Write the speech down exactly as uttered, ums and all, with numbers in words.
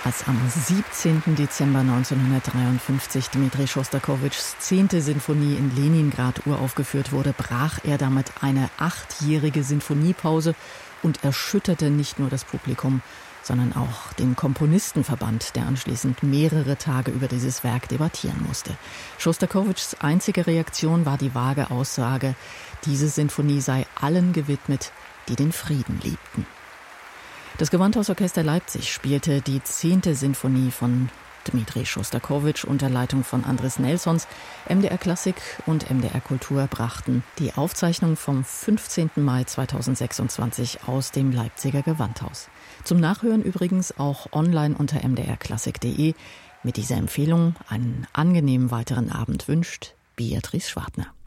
Als am siebzehnten Dezember neunzehnhundertdreiundfünfzig Dmitri Schostakowitschs zehnte Sinfonie in Leningrad uraufgeführt wurde, brach er damit eine achtjährige Sinfoniepause und erschütterte nicht nur das Publikum, sondern auch den Komponistenverband, der anschließend mehrere Tage über dieses Werk debattieren musste. Schostakowitschs einzige Reaktion war die vage Aussage, diese Sinfonie sei allen gewidmet, die den Frieden liebten. Das Gewandhausorchester Leipzig spielte die zehnte Sinfonie von Dmitri Schostakowitsch unter Leitung von Andris Nelsons. M D R Klassik und M D R Kultur brachten die Aufzeichnung vom fünfzehnten Mai zweitausendsechsundzwanzig aus dem Leipziger Gewandhaus. Zum Nachhören übrigens auch online unter m d r klassik punkt d e. Mit dieser Empfehlung einen angenehmen weiteren Abend wünscht Beatrice Schwartner.